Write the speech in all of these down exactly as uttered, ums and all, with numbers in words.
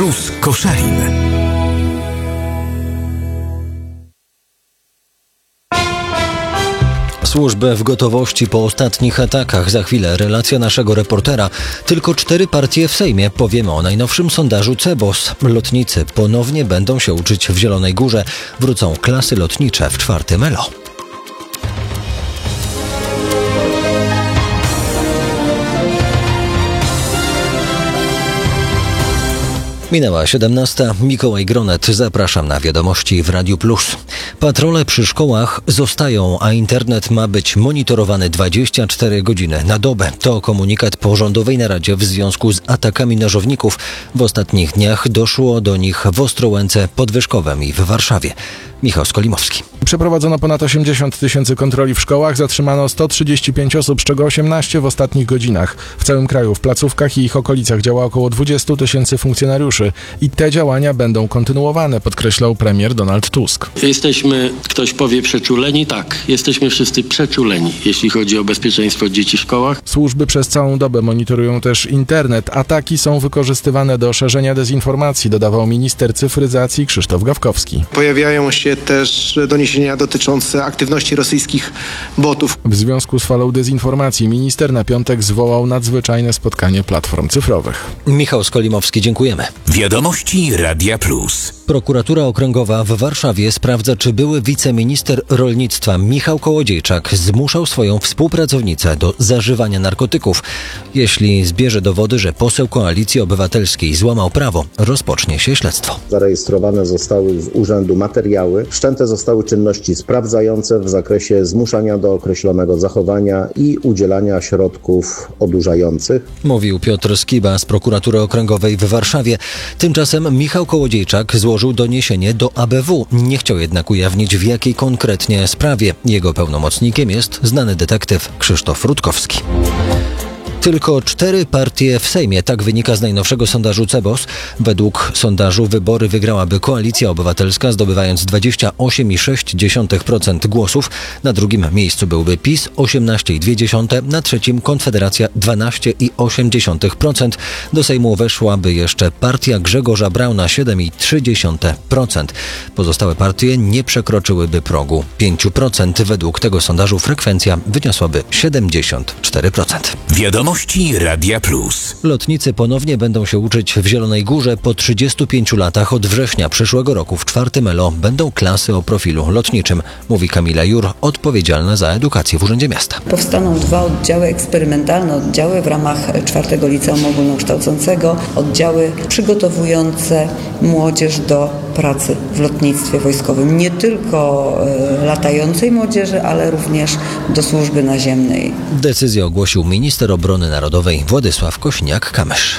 Plus Koszalin. Służby w gotowości po ostatnich atakach. Za chwilę relacja naszego reportera. Tylko cztery partie w Sejmie. Powiemy o najnowszym sondażu C E B O S. Lotnicy ponownie będą się uczyć w Zielonej Górze. Wrócą klasy lotnicze w czwartym ELO. Minęła siedemnasta. Mikołaj Gronet. Zapraszam na wiadomości w Radiu Plus. Patrole przy szkołach zostają, a internet ma być monitorowany dwadzieścia cztery godziny na dobę. To komunikat po rządowej naradzie w związku z atakami nożowników. W ostatnich dniach doszło do nich w Ostrołęce, Podwyżkowem i w Warszawie. Michał Skolimowski. Przeprowadzono ponad osiemdziesiąt tysięcy kontroli w szkołach, zatrzymano sto trzydzieści pięć osób, z czego osiemnaście w ostatnich godzinach. W całym kraju, w placówkach i ich okolicach działa około dwadzieścia tysięcy funkcjonariuszy i te działania będą kontynuowane, podkreślał premier Donald Tusk. Jesteśmy, ktoś powie, przeczuleni? Tak, jesteśmy wszyscy przeczuleni, jeśli chodzi o bezpieczeństwo dzieci w szkołach. Służby przez całą dobę monitorują też internet. Ataki są wykorzystywane do szerzenia dezinformacji, dodawał minister cyfryzacji Krzysztof Gawkowski. Pojawiają się też doniesienia dotyczące aktywności rosyjskich botów. W związku z falą dezinformacji minister na piątek zwołał nadzwyczajne spotkanie platform cyfrowych. Michał Skolimowski, dziękujemy. Wiadomości Radia Plus. Prokuratura Okręgowa w Warszawie sprawdza, czy były wiceminister rolnictwa Michał Kołodziejczak zmuszał swoją współpracownicę do zażywania narkotyków. Jeśli zbierze dowody, że poseł Koalicji Obywatelskiej złamał prawo, rozpocznie się śledztwo. Zarejestrowane zostały z urzędu materiały. Wszczęte zostały czynności sprawdzające w zakresie zmuszania do określonego zachowania i udzielania środków odurzających. Mówił Piotr Skiba z Prokuratury Okręgowej w Warszawie. Tymczasem Michał Kołodziejczak złożył doniesienie do A B W. Nie chciał jednak ujawnić, w jakiej konkretnie sprawie. Jego pełnomocnikiem jest znany detektyw Krzysztof Rutkowski. Tylko cztery partie w Sejmie, tak wynika z najnowszego sondażu C E B O S. Według sondażu wybory wygrałaby Koalicja Obywatelska, zdobywając dwadzieścia osiem przecinek sześć procent głosów. Na drugim miejscu byłby PiS osiemnaście przecinek dwa procent, na trzecim Konfederacja dwanaście przecinek osiem procent. Do Sejmu weszłaby jeszcze partia Grzegorza Brauna siedem przecinek trzy procent. Pozostałe partie nie przekroczyłyby progu pięć procent. Według tego sondażu frekwencja wyniosłaby siedemdziesiąt cztery procent. Wiadomości Radia Plus. Lotnicy ponownie będą się uczyć w Zielonej Górze. Po trzydziestu pięciu latach od września przyszłego roku w czwartym ELO będą klasy o profilu lotniczym, mówi Kamila Jur, odpowiedzialna za edukację w Urzędzie Miasta. Powstaną dwa oddziały eksperymentalne, oddziały w ramach czwartego Liceum Ogólnokształcącego, oddziały przygotowujące młodzież do pracy w lotnictwie wojskowym. Nie tylko y, latającej młodzieży, ale również do służby naziemnej. Decyzję ogłosił minister obrony narodowej Władysław Kośniak-Kamysz.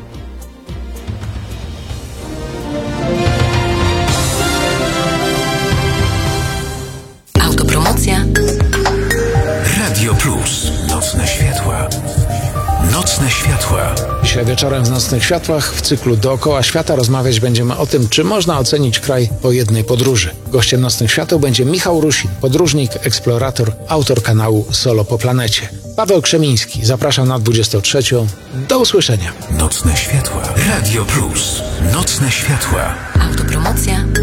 Autopromocja. Radio Plus. Nocne światła. Nocne światła. Dzisiaj wieczorem w Nocnych Światłach w cyklu Dookoła Świata rozmawiać będziemy o tym, czy można ocenić kraj po jednej podróży. Gościem Nocnych Świateł będzie Michał Rusin, podróżnik, eksplorator, autor kanału Solo po planecie. Paweł Krzemiński, zapraszam na dwudziestą trzecią. Do usłyszenia. Nocne światła. Radio Plus. Nocne światła. Autopromocja.